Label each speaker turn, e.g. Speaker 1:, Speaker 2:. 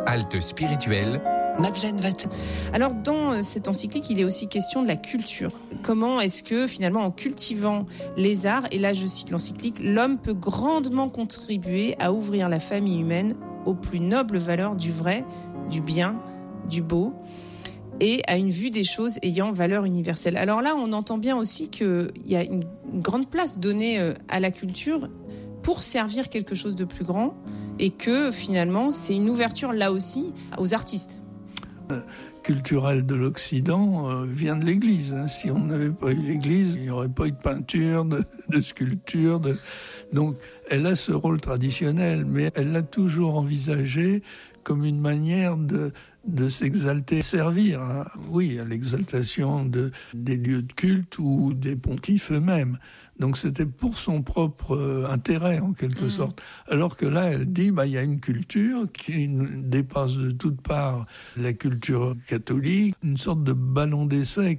Speaker 1: Halte spirituelle, Madeleine Watt.
Speaker 2: Alors dans cette encyclique, il est aussi question de la culture. Comment est-ce que finalement en cultivant les arts, et là je cite l'encyclique, l'homme peut grandement contribuer à ouvrir la famille humaine aux plus nobles valeurs du vrai, du bien, du beau, et à une vue des choses ayant valeur universelle. Alors là, on entend bien aussi qu'il y a une grande place donnée à la culture pour servir quelque chose de plus grand, et que finalement, c'est une ouverture là aussi aux artistes.
Speaker 3: Culturelle de l'Occident vient de l'Église. Si on n'avait pas eu l'Église, il n'y aurait pas eu de peinture, de sculpture. Donc, elle a ce rôle traditionnel, mais elle l'a toujours envisagé comme une manière de s'exalter, servir, oui, à l'exaltation des lieux de culte ou des pontifes eux-mêmes. Donc c'était pour son propre intérêt, en quelque sorte. Alors que là, elle dit, il y a une culture qui dépasse de toutes parts la culture catholique, une sorte de ballon d'essai